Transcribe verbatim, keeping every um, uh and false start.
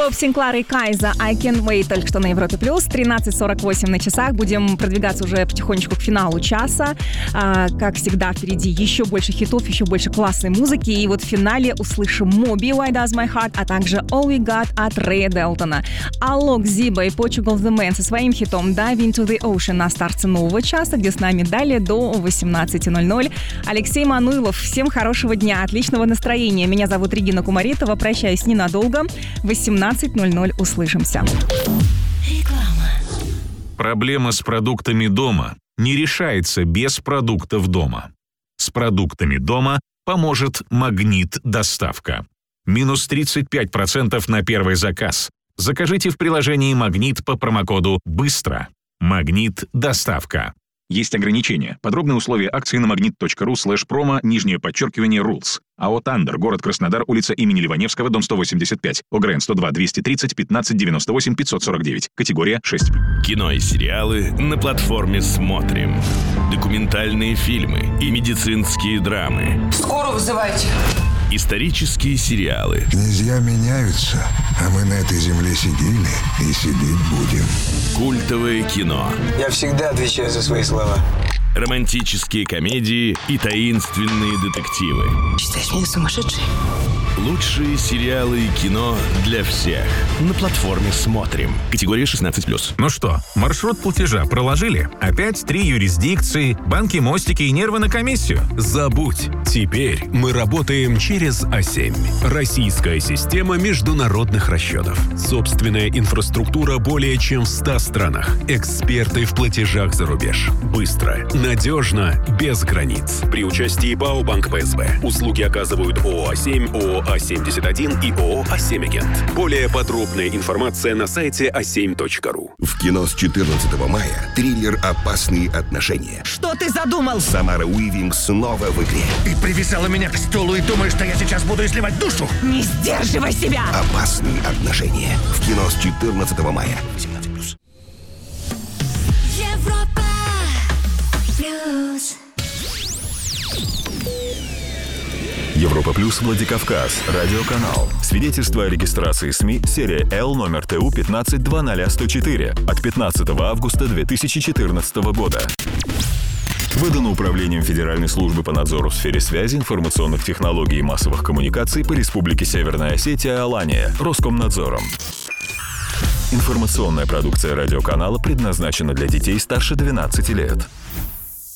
Боб Синклар и Кайза «I Can't Wait» только что на Европе+. тринадцать сорок восемь на часах. Будем продвигаться уже потихонечку к финалу часа. А, как всегда, впереди еще больше хитов, еще больше классной музыки. И вот в финале услышим Моби «Why Does My Heart», а также «All We Got» от Рэя Делтона. Алок Зиба и Portugal The Man со своим хитом «Dive Into The Ocean» на старте нового часа, где с нами далее до восемнадцати ноль-ноль. Алексей Мануилов. Всем хорошего дня, отличного настроения. Меня зовут Регина Кумаритова. Прощаюсь ненадолго. В восемнадцать ноль-ноль услышимся. Проблема с продуктами дома не решается без продуктов дома. С продуктами дома поможет «Магнит Доставка». Минус тридцать пять процентов на первый заказ. Закажите в приложении «Магнит» по промокоду «Быстро». «Магнит Доставка». Есть ограничения. Подробные условия акции на магнит.ру слэш промо, нижнее подчеркивание, rules. АО «Тандер», город Краснодар, улица имени Ливаневского, дом сто восемьдесят пять. ОГРН сто два двести тридцать пятнадцать девяносто восемь пятьсот сорок девять. Категория шесть. Кино и сериалы на платформе «Смотрим». Документальные фильмы и медицинские драмы. Скорую вызывайте. Исторические сериалы. Князья меняются, а мы на этой земле сидели и сидеть будем. Культовое кино. Я всегда отвечаю за свои слова. Романтические комедии и таинственные детективы. Считаешь меня сумасшедшей? Лучшие сериалы и кино для всех. На платформе «Смотрим». Категория шестнадцать плюс. Ну что, маршрут платежа проложили? Опять три юрисдикции, банки, мостики и нервы на комиссию? Забудь. Теперь мы работаем через А семь. Российская система международных расчетов. Собственная инфраструктура более чем в ста странах. Эксперты в платежах за рубеж. Быстро, надежно, без границ. При участии ПАО «Банк ПСБ». Услуги оказывают ООО «А семь», ООО «А семьдесят один» и ООО «А семь Агент». Более подробная информация на сайте а семь точка ру. В кино с четырнадцатого мая триллер «Опасные отношения». Что ты задумал? Самара Уивинг снова в игре. Ты привязала меня к стулу и думаешь, что я сейчас буду изливать душу? Не сдерживай себя! «Опасные отношения». В кино с четырнадцатого мая. семнадцать плюс. Европа плюс. Европа плюс Владикавказ. Радиоканал. Свидетельство о регистрации СМИ. Серия Л номер ТУ пятнадцать два ноль сто четыре от пятнадцатого августа две тысячи четырнадцатого года. Выдано Управлением Федеральной службы по надзору в сфере связи, информационных технологий и массовых коммуникаций по Республике Северная Осетия, Алания, Роскомнадзором. Информационная продукция радиоканала предназначена для детей старше двенадцати лет.